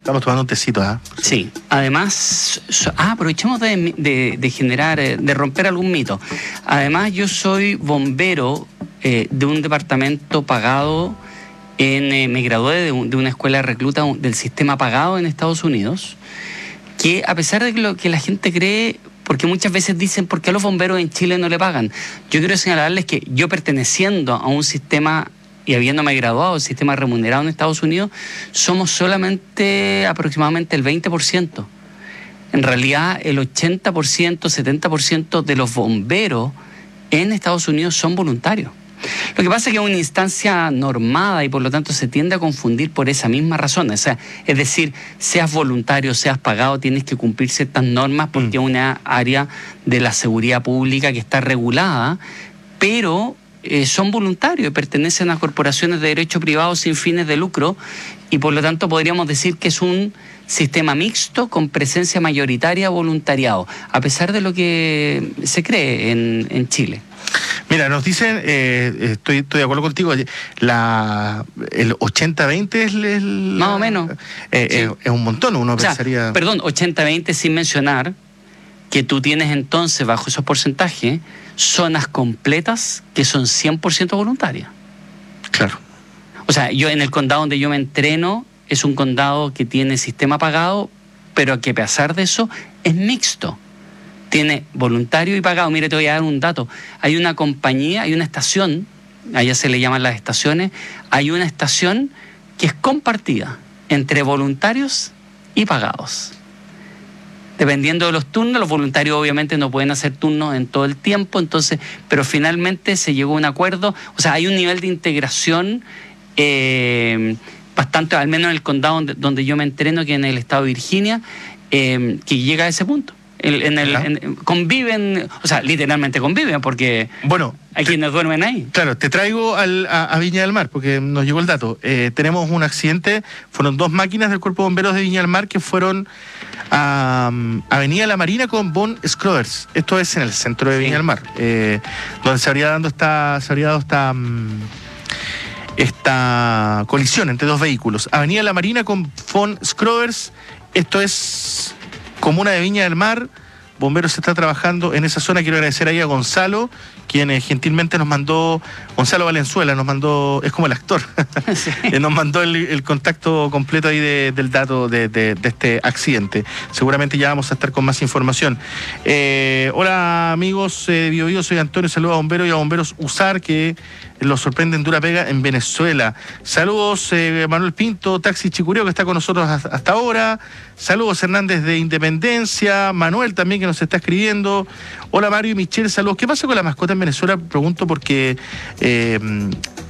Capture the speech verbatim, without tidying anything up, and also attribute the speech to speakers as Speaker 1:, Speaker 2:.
Speaker 1: Estamos tomando un tecito, ¿ah? ¿eh?
Speaker 2: Sí. Además, so, ah, aprovechemos de, de, de generar, de romper algún mito. Además, yo soy bombero eh, de un departamento pagado, en, eh, me gradué de, un, de una escuela de recluta del sistema pagado en Estados Unidos, que a pesar de lo que la gente cree, porque muchas veces dicen, ¿por qué a los bomberos en Chile no le pagan? Yo quiero señalarles que yo, perteneciendo a un sistema y habiéndome graduado del sistema remunerado en Estados Unidos, somos solamente aproximadamente el veinte por ciento. En realidad, el ochenta por ciento, setenta por ciento de los bomberos en Estados Unidos son voluntarios. Lo que pasa es que es una instancia normada y por lo tanto se tiende a confundir por esa misma razón. O sea, es decir, seas voluntario, seas pagado, tienes que cumplir ciertas normas porque mm. es una área de la seguridad pública que está regulada, pero eh, son voluntarios y pertenecen a corporaciones de derecho privado sin fines de lucro y por lo tanto podríamos decir que es un sistema mixto con presencia mayoritaria voluntariado, a pesar de lo que se cree en, en Chile.
Speaker 1: Mira, nos dicen, eh, estoy, estoy de acuerdo contigo, la, el ochenta veinte es el...
Speaker 2: Más o menos.
Speaker 1: Eh,
Speaker 2: sí.
Speaker 1: es, es un montón, uno
Speaker 2: o sea,
Speaker 1: pensaría...
Speaker 2: Perdón, ochenta veinte sin mencionar que tú tienes entonces, bajo esos porcentajes, zonas completas que son cien por ciento voluntarias.
Speaker 1: Claro.
Speaker 2: O sea, yo en el condado donde yo me entreno, es un condado que tiene sistema pagado, pero que a pesar de eso es mixto. Tiene voluntario y pagado. Mire, te voy a dar un dato. Hay una compañía, hay una estación, allá se le llaman las estaciones, hay una estación que es compartida entre voluntarios y pagados. Dependiendo de los turnos, los voluntarios obviamente no pueden hacer turnos en todo el tiempo, entonces, pero finalmente se llegó a un acuerdo. O sea, hay un nivel de integración eh, bastante, al menos en el condado donde, donde yo me entreno, que en el estado de Virginia, eh, que llega a ese punto. En, en el, en, conviven, o sea, literalmente conviven, porque
Speaker 1: bueno,
Speaker 2: hay te, quienes duermen ahí.
Speaker 1: Claro, te traigo al, a, a Viña del Mar, porque nos llegó el dato. Eh, tenemos un accidente, fueron dos máquinas del Cuerpo de Bomberos de Viña del Mar que fueron a um, Avenida La Marina con Von Scroers. Esto es en el centro de Viña sí. del Mar, eh, donde se habría, dando esta, se habría dado esta... Um, esta colisión entre dos vehículos. Avenida La Marina con Von Scroers, esto es comuna de Viña del Mar. Bomberos se está trabajando en esa zona. Quiero agradecer ahí a Gonzalo, quien eh, gentilmente nos mandó, Gonzalo Valenzuela, nos mandó, es como el actor, sí. nos mandó el, el contacto completo ahí de, del dato de, de, de este accidente. Seguramente ya vamos a estar con más información. Eh, hola amigos de Bio Bio, soy Antonio, saludos a Bomberos y a Bomberos Usar, que los sorprende en dura pega en Venezuela. Saludos eh, Manuel Pinto, Taxi Chicureo, que está con nosotros hasta, hasta ahora. Saludos Hernández de Independencia, Manuel también que nos está escribiendo. Hola Mario y Michelle, saludos. ¿Qué pasa con la mascota en Venezuela? Pregunto porque eh,